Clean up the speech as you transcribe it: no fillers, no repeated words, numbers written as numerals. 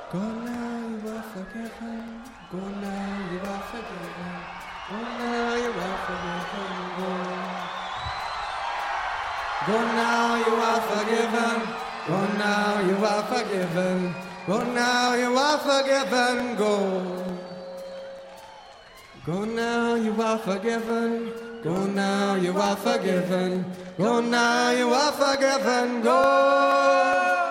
Go now, you are forgiven. Go now, you are forgiven. Go now, you are forgiven. Go now, you are forgiven. Go now, you are forgiven. Go now, you are forgiven. Go. Go now, you are forgiven. Go now, you are forgiven. Go now, you are forgiven. Go.